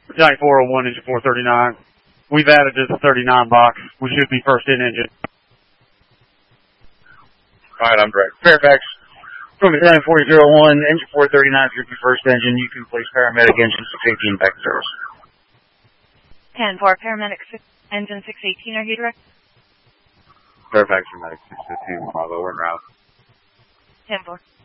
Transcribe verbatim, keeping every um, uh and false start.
Battalion four oh one, engine four thirty-nine. We've added to the thirty-nine box. We should be first in engine. Alright, I'm direct. Fairfax. From Battalion four oh one, engine four thirty-nine, should be first engine. You can place paramedic engine six eighteen back to service. ten four, paramedic six, engine six eighteen, are you direct? Fairfax, paramedic six fifteen, Bravo, we're en route. ten four.